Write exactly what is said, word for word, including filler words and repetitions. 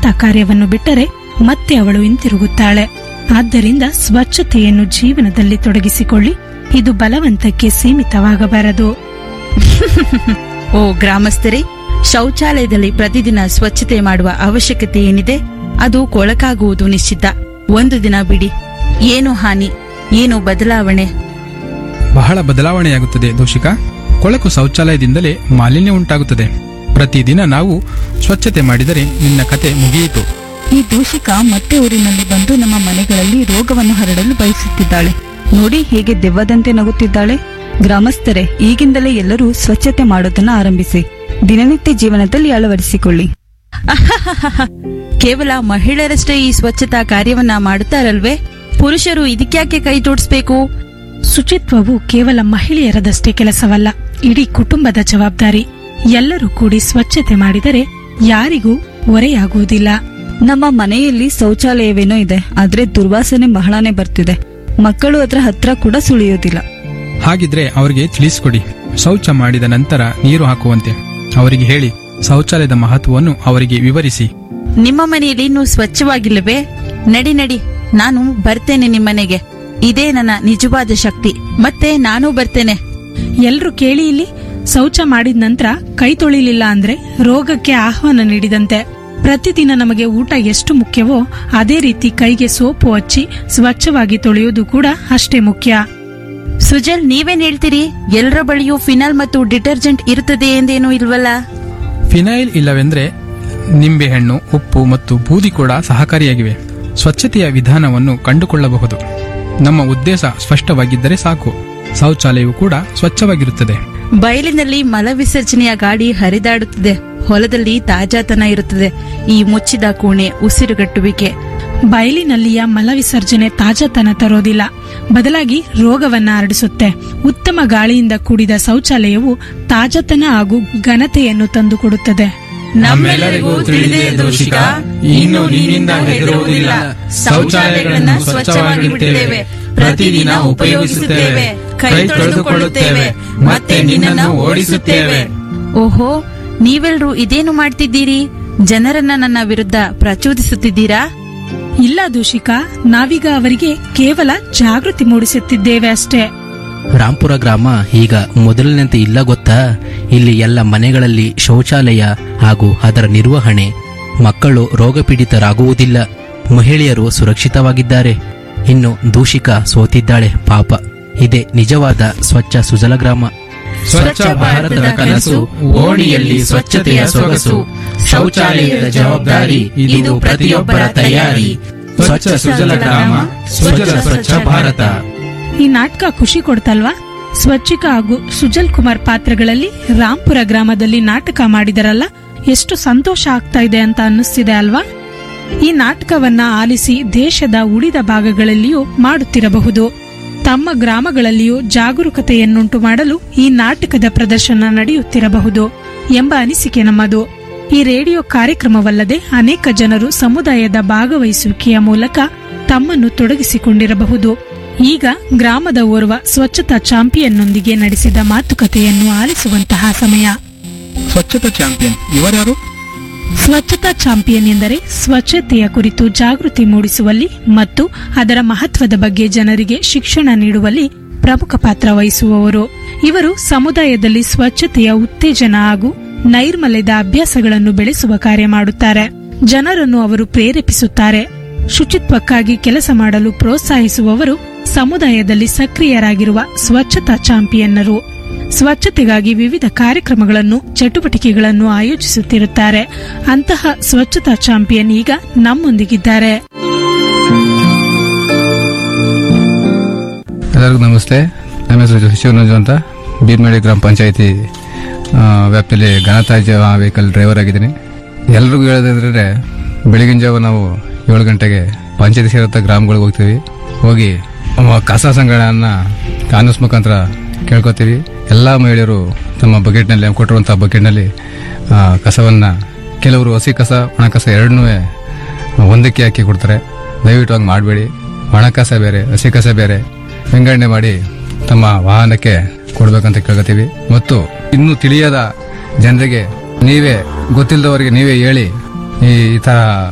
ಸ್ವಚ್ಛತಾ ಕಾರ್ಯವನ್ನು ಬಿಟ್ಟರೆ ಮತ್ತೆ ಅವಳು ಹಿಂತಿರುಗುತ್ತಾಳೆ. ಆದ್ದರಿಂದ ಸ್ವಚ್ಛತೆಯನ್ನು ಜೀವನದಲ್ಲಿ ತೊಡಗಿಸಿಕೊಳ್ಳಿ. ಇದು ಬಲವಂತಕ್ಕೆ ಸೀಮಿತವಾಗಬಾರದು. ಓ ಗ್ರಾಮಸ್ಥರೇ, ಶೌಚಾಲಯದಲ್ಲಿ ಪ್ರತಿದಿನ ಸ್ವಚ್ಛತೆ ಮಾಡುವ ಅವಶ್ಯಕತೆ ಏನಿದೆ? ಅದು ಕೊಳಕಾಗುವುದು ನಿಶ್ಚಿತ. ಒಂದು ದಿನ ಬಿಡಿ, ಏನು ಹಾನಿ, ಏನು ಬದಲಾವಣೆ? ಬಹಳ ಬದಲಾವಣೆಯಾಗುತ್ತದೆ ದೋಷಿಕ. ಕೊಳಕು ಶೌಚಾಲಯದಿಂದಲೇ ಮಾಲಿನ್ಯ ಉಂಟಾಗುತ್ತದೆ. ಪ್ರತಿದಿನ ನಾವು ಸ್ವಚ್ಛತೆ ಮಾಡಿದರೆ ನಿನ್ನ ಕತೆ ಮುಗಿಯಿತು. ಈ ದೂಷಿಕ ಮತ್ತೆ ಊರಿನಲ್ಲಿ ಬಂದು ನಮ್ಮ ಮನೆಗಳಲ್ಲಿ ರೋಗವನ್ನು ಹರಡಲು ಬಯಸುತ್ತಿದ್ದಾಳೆ. ನೋಡಿ ಹೇಗೆ ದೆವ್ವದಂತೆ ನಗುತ್ತಿದ್ದಾಳೆ. ಗ್ರಾಮಸ್ಥರೇ, ಈಗಿಂದಲೇ ಎಲ್ಲರೂ ಸ್ವಚ್ಛತೆ ಮಾಡೋದನ್ನ ಆರಂಭಿಸಿ. ದಿನನಿತ್ಯ ಜೀವನದಲ್ಲಿ ಅಳವಡಿಸಿಕೊಳ್ಳಿ. ಕೇವಲ ಮಹಿಳೆಯರಷ್ಟೇ ಈ ಸ್ವಚ್ಛತಾ ಕಾರ್ಯವನ್ನ ಮಾಡುತ್ತಾರಲ್ವೇ? ಪುರುಷರು ಇದಕ್ಯಾಕೆ ಕೈ ಜೋಡಿಸ್ಬೇಕು? ಶುಚಿತ್ವವು ಕೇವಲ ಮಹಿಳೆಯರದಷ್ಟೇ ಕೆಲಸವಲ್ಲ, ಇಡೀ ಕುಟುಂಬದ ಜವಾಬ್ದಾರಿ. ಎಲ್ಲರೂ ಕೂಡಿ ಸ್ವಚ್ಛತೆ ಮಾಡಿದರೆ ಯಾರಿಗೂ ಹೊರೆಯಾಗುವುದಿಲ್ಲ. ನಮ್ಮ ಮನೆಯಲ್ಲಿ ಶೌಚಾಲಯವೇನೋ ಇದೆ, ಆದ್ರೆ ದುರ್ವಾಸನೆ ಬಹಳಾನೇ ಬರ್ತಿದೆ. ಮಕ್ಕಳು ಅದರ ಹತ್ರ ಕೂಡ ಸುಳಿಯೋದಿಲ್ಲ. ಹಾಗಿದ್ರೆ ಅವರಿಗೆ ತಿಳಿಸಿಕೊಡಿ. ಶೌಚ ಮಾಡಿದ ನಂತರ ನೀರು ಹಾಕುವಂತೆ ಅವರಿಗೆ ಹೇಳಿ. ಶೌಚಾಲಯದ ಮಹತ್ವವನ್ನು ಅವರಿಗೆ ವಿವರಿಸಿ. ನಿಮ್ಮ ಮನೆಯಲ್ಲಿ ಇನ್ನೂ ಸ್ವಚ್ಛವಾಗಿಲ್ಲವೇ? ನಡಿ ನಡಿ, ನಾನು ಬರ್ತೇನೆ ನಿಮ್ಮನೆಗೆ. ಇದೇ ನನ್ನ ನಿಜವಾದ ಶಕ್ತಿ. ಮತ್ತೆ ನಾನೂ ಬರ್ತೇನೆ. ಎಲ್ರೂ ಕೇಳಿ ಇಲ್ಲಿ. ಶೌಚ ಮಾಡಿದ ನಂತರ ಕೈ ತೊಳಿಲಿಲ್ಲ ಅಂದ್ರೆ ರೋಗಕ್ಕೆ ಆಹ್ವಾನ ನೀಡಿದಂತೆ. ಪ್ರತಿದಿನ ನಮಗೆ ಊಟ ಎಷ್ಟು ಮುಖ್ಯವೋ ಅದೇ ರೀತಿ ಕೈಗೆ ಸೋಪು ಹಚ್ಚಿ ಸ್ವಚ್ಛವಾಗಿ ತೊಳೆಯುವುದು ಕೂಡ ಅಷ್ಟೇ ಮುಖ್ಯ. ಸುಜಲ್, ನೀವೇನ್ ಹೇಳ್ತೀರಿ? ಎಲ್ಲರ ಬಳಿಯೂ ಫಿನಾಲ್ ಮತ್ತು ಡಿಟರ್ಜೆಂಟ್ ಇರುತ್ತದೆ ಎಂದೇನೂ ಇಲ್ವಲ್ಲ? ಫಿನೈಲ್ ಇಲ್ಲವೆಂದ್ರೆ ನಿಂಬೆಹಣ್ಣು, ಉಪ್ಪು ಮತ್ತು ಬೂದಿ ಕೂಡ ಸಹಕಾರಿಯಾಗಿವೆ. ಸ್ವಚ್ಛತೆಯ ವಿಧಾನವನ್ನು ಕಂಡುಕೊಳ್ಳಬಹುದು. ನಮ್ಮ ಉದ್ದೇಶ ಸ್ಪಷ್ಟವಾಗಿದ್ದರೆ ಸಾಕು. ಶೌಚಾಲಯವು ಕೂಡ ಸ್ವಚ್ಛವಾಗಿರುತ್ತದೆ. ಬಯಲಿನಲ್ಲಿ ಮಲ ವಿಸರ್ಜನೆಯ ಗಾಡಿ ಹರಿದಾಡುತ್ತದೆ. ಹೊಲದಲ್ಲಿ ತಾಜಾತನ ಇರುತ್ತದೆ. ಈ ಮುಚ್ಚಿದ ಕೋಣೆ ಉಸಿರುಗಟ್ಟುವಿಕೆ. ಬಯಲಿನಲ್ಲಿಯ ಮಲ ವಿಸರ್ಜನೆ ತಾಜಾತನ ತರೋದಿಲ್ಲ, ಬದಲಾಗಿ ರೋಗವನ್ನ ಹರಡಿಸುತ್ತೆ. ಉತ್ತಮ ಗಾಳಿಯಿಂದ ಕೂಡಿದ ಶೌಚಾಲಯವು ತಾಜಾತನ ಹಾಗೂ ಘನತೆಯನ್ನು ತಂದುಕೊಡುತ್ತದೆ. ನಮ್ಮೆಲ್ಲರಿಗೂ ತಿಳಿದೇ ದೋಷಿಕ, ಇನ್ನು ನಿನ್ನಿಂದ ಹೆದರುವುದಿಲ್ಲ. ಶೌಚಾಲಯಗಳನ್ನು ಸ್ವಚ್ಛವಾಗಿಬಿಡುತ್ತೇವೆ, ಪ್ರತಿದಿನ ಉಪಯೋಗಿಸುತ್ತೇವೆ, ಕೈ ತೊಳೆದುಕೊಳ್ಳುತ್ತೇವೆ, ಮತ್ತೆ ನಿನ್ನನ್ನು ಓಡಿಸುತ್ತೇವೆ. ಓಹೋ, ನೀವೆಲ್ಲರೂ ಇದೇನು ಮಾಡ್ತಿದ್ದೀರಿ? ಜನರನ್ನ ನನ್ನ ವಿರುದ್ಧ ಪ್ರಚೋದಿಸುತ್ತಿದ್ದೀರಾ? ಇಲ್ಲ ದೂಷಿಕ, ನಾವೀಗ ಅವರಿಗೆ ಕೇವಲ ಜಾಗೃತಿ ಮೂಡಿಸುತ್ತಿದ್ದೇವೆ ಅಷ್ಟೇ. ರಾಂಪುರ ಗ್ರಾಮ ಈಗ ಮೊದಲಿನಂತೆ ಇಲ್ಲ ಗೊತ್ತಾ? ಇಲ್ಲಿ ಎಲ್ಲ ಮನೆಗಳಲ್ಲಿ ಶೌಚಾಲಯ ಹಾಗೂ ಅದರ ನಿರ್ವಹಣೆ. ಮಕ್ಕಳು ರೋಗಪೀಡಿತರಾಗುವುದಿಲ್ಲ. ಮಹಿಳೆಯರು ಸುರಕ್ಷಿತವಾಗಿದ್ದಾರೆ. ಇನ್ನು ದೂಷಿಕ ಸೋತಿದ್ದಾಳೆ ಪಾಪ. ಇದೇ ನಿಜವಾದ ಸ್ವಚ್ಛ ಸುಜಲ ಗ್ರಾಮ. ಸ್ವಚ್ಛ ಭಾರತದ ಕನಸು, ಓಣಿಯಲ್ಲಿ ಸ್ವಚ್ಛತೆಯ ಸೊಗಸು. ಶೌಚಾಲಯದ ಜವಾಬ್ದಾರಿ, ಇದು ಪ್ರತಿಯೊಬ್ಬರ ತಯಾರಿ. ಸ್ವಚ್ಛ ಸುಜಲ ಗ್ರಾಮ, ಸ್ವಚ್ಛ ಸ್ವಚ್ಛ ಭಾರತ. ಈ ನಾಟಕ ಖುಷಿ ಕೊಡ್ತಲ್ವಾ? ಸ್ವಚ್ಛಿಕ ಹಾಗೂ ಸುಜಲ್ ಕುಮಾರ್ ಪಾತ್ರಗಳಲ್ಲಿ ರಾಂಪುರ ಗ್ರಾಮದಲ್ಲಿ ನಾಟಕ ಮಾಡಿದರಲ್ಲ, ಎಷ್ಟು ಸಂತೋಷ ಆಗ್ತಾ ಇದೆ ಅಂತ ಅನ್ನಿಸ್ತಿದೆ ಅಲ್ವಾ? ಈ ನಾಟಕವನ್ನ ಆಲಿಸಿ ದೇಶದ ಉಳಿದ ಭಾಗಗಳಲ್ಲಿಯೂ ಮಾಡುತ್ತಿರಬಹುದು. ತಮ್ಮ ಗ್ರಾಮಗಳಲ್ಲಿಯೂ ಜಾಗರೂಕತೆಯನ್ನುಂಟು ಮಾಡಲು ಈ ನಾಟಕದ ಪ್ರದರ್ಶನ ನಡೆಯುತ್ತಿರಬಹುದು ಎಂಬ ಅನಿಸಿಕೆ ನಮ್ಮದು. ಈ ರೇಡಿಯೋ ಕಾರ್ಯಕ್ರಮವಲ್ಲದೆ ಅನೇಕ ಜನರು ಸಮುದಾಯದ ಭಾಗವಹಿಸುವಿಕೆಯ ಮೂಲಕ ತಮ್ಮನ್ನು ತೊಡಗಿಸಿಕೊಂಡಿರಬಹುದು. ಈಗ ಗ್ರಾಮದ ಓರ್ವ ಸ್ವಚ್ಛತಾ ಚಾಂಪಿಯನ್ನೊಂದಿಗೆ ನಡೆಸಿದ ಮಾತುಕತೆಯನ್ನು ಆಲಿಸುವಂತಹ ಸಮಯ. ಸ್ವಚ್ಛತಾ ಚಾಂಪಿಯನ್ ಇವರ್ಯಾರು? ಸ್ವಚ್ಛತಾ ಚಾಂಪಿಯನ್ ಎಂದರೆ ಸ್ವಚ್ಛತೆಯ ಕುರಿತು ಜಾಗೃತಿ ಮೂಡಿಸುವಲ್ಲಿ ಮತ್ತು ಅದರ ಮಹತ್ವದ ಬಗ್ಗೆ ಜನರಿಗೆ ಶಿಕ್ಷಣ ನೀಡುವಲ್ಲಿ ಪ್ರಮುಖ ಪಾತ್ರ ವಹಿಸುವವರು. ಇವರು ಸಮುದಾಯದಲ್ಲಿ ಸ್ವಚ್ಛತೆಯ ಉತ್ತೇಜನ ಹಾಗೂ ನೈರ್ಮಲ್ಯದ ಅಭ್ಯಾಸಗಳನ್ನು ಬೆಳೆಸುವ ಕಾರ್ಯ ಮಾಡುತ್ತಾರೆ. ಜನರನ್ನು ಅವರು ಪ್ರೇರೇಪಿಸುತ್ತಾರೆ. ಶುಚಿತ್ವಕ್ಕಾಗಿ ಕೆಲಸ ಮಾಡಲು ಪ್ರೋತ್ಸಾಹಿಸುವವರು ಸಮುದಾಯದಲ್ಲಿ ಸಕ್ರಿಯರಾಗಿರುವ ಸ್ವಚ್ಛತಾ ಚಾಂಪಿಯನ್ನರು. ಸ್ವಚ್ಛತೆಗಾಗಿ ವಿವಿಧ ಕಾರ್ಯಕ್ರಮಗಳನ್ನು, ಚಟುವಟಿಕೆಗಳನ್ನು ಆಯೋಜಿಸುತ್ತಿರುತ್ತಾರೆ. ಅಂತಹ ಸ್ವಚ್ಛತಾ ಚಾಂಪಿಯನ್ ಈಗ ನಮ್ಮೊಂದಿಗಿದ್ದಾರೆ. ಎಲ್ಲರಿಗೂ ನಮಸ್ತೆ. ನಮ್ಮ ಹೆಸರು ಶಿವನಂಜು ಅಂತ, ಬೀರ್ಮೇಳಿ ಗ್ರಾಮ ಪಂಚಾಯಿತಿ ವ್ಯಾಪ್ತಿಯಲ್ಲಿ ಘನತ್ಯಾಜ್ಯ ವೆಹಿಕಲ್ ಡ್ರೈವರ್ ಆಗಿದ್ದೀನಿ. ಎಲ್ರಿಗೂ ಹೇಳೋದಂದ್ರೆ, ಬೆಳಗಿನ ಜಾವ ನಾವು ಏಳು ಗಂಟೆಗೆ ಪಂಚಾಯತಿ ಸೇರುತ್ತ ಗ್ರಾಮಗಳಿಗೆ ಹೋಗ್ತೀವಿ. ಹೋಗಿ ಕಸ ಸಂಗ್ರಹಣೆಯನ್ನ ಕಾನೂಸ್ ಮುಖಾಂತರ ಕೇಳ್ಕೊತೀವಿ. ಎಲ್ಲ ಮಹಿಳೆಯರು ತಮ್ಮ ಬಕೆಟ್ನಲ್ಲಿ ಕೊಟ್ಟಿರುವಂತಹ ಬಕೆಟ್ನಲ್ಲಿ ಕಸವನ್ನ, ಕೆಲವರು ಹಸಿ ಕಸ ಒಣ ಕಸ ಎರಡನ್ನೂ ಒಂದಕ್ಕೆ ಹಾಕಿ ಕೊಡ್ತಾರೆ. ದಯವಿಟ್ಟು ಹಂಗೆ ಮಾಡಬೇಡಿ. ಒಣ ಕಸ ಬೇರೆ, ಹಸಿ ಕಸ ಬೇರೆ ವಿಂಗಡಣೆ ಮಾಡಿ ತಮ್ಮ ವಾಹನಕ್ಕೆ ಕೊಡ್ಬೇಕಂತ ಕೇಳ್ಕೊತೀವಿ. ಮತ್ತು ಇನ್ನೂ ತಿಳಿಯದ ಜನರಿಗೆ ನೀವೇ, ಗೊತ್ತಿಲ್ಲದವರಿಗೆ ನೀವೇ ಹೇಳಿ ಈ ತರ